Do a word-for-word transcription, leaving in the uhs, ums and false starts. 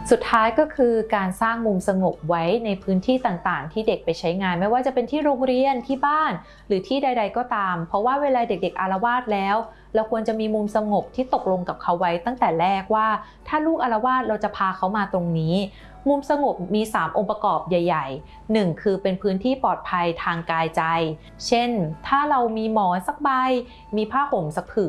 สุดท้ายก็คือการสร้างมุมสงบไว้ในพื้นที่ต่างๆที่เด็กไปใช้งานไม่ว่าจะเป็นที่โรงเรียนที่บ้านหรือที่ใดๆก็ตามเพราะว่าเวลาเด็กๆอาละวาดแล้วเราควรจะมีมุมสงบที่ตกลงกับเขาไว้ตั้งแต่แรกว่าถ้าลูกอาละวาดเราจะพาเขามาตรงนี้มุมสงบมีสามองค์ประกอบใหญ่ๆหนึ่งคือเป็นพื้นที่ปลอดภัยทางกายใจเช่นถ้าเรามีหมอนสักใบมีผ้าห่มสักผืน